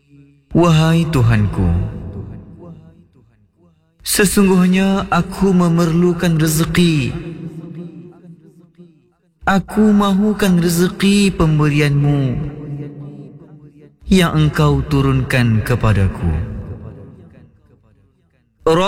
Wahai Tuhanku, sesungguhnya aku memerlukan rezeki. Aku mahukan rezeki pemberianmu yang engkau turunkan kepadaku.